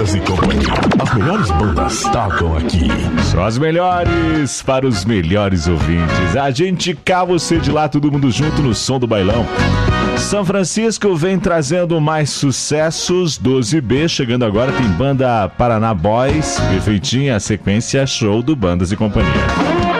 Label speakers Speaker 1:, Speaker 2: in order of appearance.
Speaker 1: Bandas e Companhia. As melhores bandas tocam aqui.
Speaker 2: Só as melhores para os melhores ouvintes. A gente cá, você de lá, todo mundo junto no som do bailão. São Francisco vem trazendo mais sucessos. 12B, chegando agora, tem banda Paraná Boys. Perfeitinha a sequência show do Bandas e Companhia.